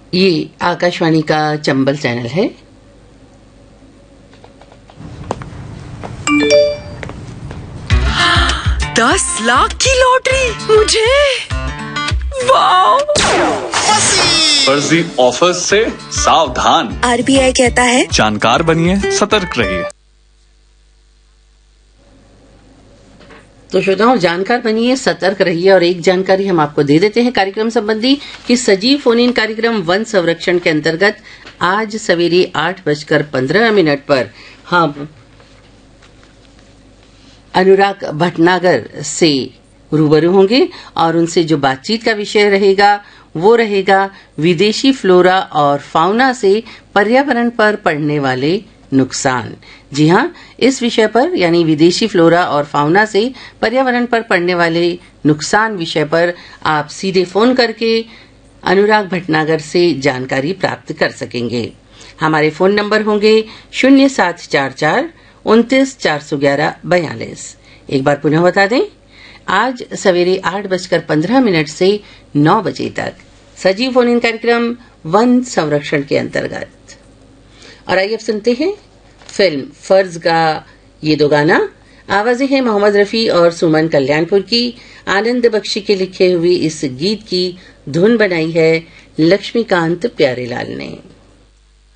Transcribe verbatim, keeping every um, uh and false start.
ये आकाशवाणी का चंबल चैनल है। दस लाख की लॉटरी मुझे, वाह! फर्जी ऑफर्स से सावधान। आरबीआई कहता है जानकार बनिए, सतर्क रहिए। तो श्रोताओं, जानकार बनिए, सतर्क रहिए। और एक जानकारी हम आपको दे देते हैं कार्यक्रम संबंधी कि सजीव फोन इन कार्यक्रम वन संरक्षण के अंतर्गत आज सवेरे आठ बजकर पंद्रह मिनट पर हम अनुराग भटनागर से रूबरू होंगे और उनसे जो बातचीत का विषय रहेगा वो रहेगा विदेशी फ्लोरा और फाउना से पर्यावरण पर पड़ने वाले नुकसान। जी हाँ, इस विषय पर यानी विदेशी फ्लोरा और फाउना से पर्यावरण पर पड़ने वाले नुकसान विषय पर आप सीधे फोन करके अनुराग भटनागर से जानकारी प्राप्त कर सकेंगे। हमारे फोन नंबर होंगे शून्य सात चार चार उनतीस चार सौ ग्यारह बयालीस। एक बार पुनः बता दें, आज सवेरे आठ बजकर पंद्रह मिनट से नौ बजे तक सजीव फोन इन कार्यक्रम वन संरक्षण के अंतर्गत। और आइए अब सुनते हैं फिल्म फर्ज का ये दो गाना। आवाजें हैं मोहम्मद रफी और सुमन कल्याणपुर की। आनंद बख्शी के लिखे हुए इस गीत की धुन बनाई है लक्ष्मीकांत प्यारेलाल ने।